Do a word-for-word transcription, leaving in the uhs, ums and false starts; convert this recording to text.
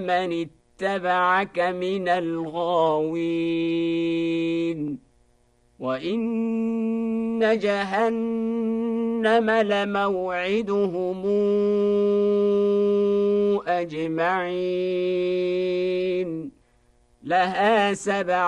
ومن اتبعك من الغاوين وإن جهنم لموعدهم أجمعين لها سبع